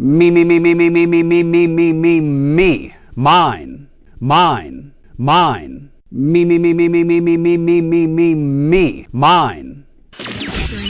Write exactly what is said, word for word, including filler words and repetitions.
Me, me, me, me, me, me, me, me, me, me, me, me. Mine, mine, mine. Me, me, me, me, me, me, me, me, me, me, me, me. Mine.